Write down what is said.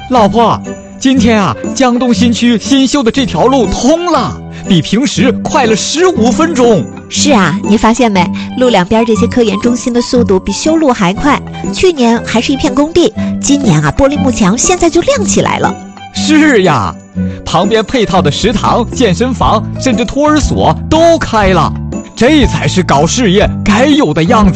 老婆，今天啊，江东新区新修的这条路通了，比平时快了15分钟。 是啊，你发现没？路两边这些科研中心的速度比修路还快。去年还是一片工地，今年啊，玻璃幕墙现在就亮起来了。 是呀，旁边配套的食堂、健身房，甚至托儿所都开了，这才是搞事业该有的样子。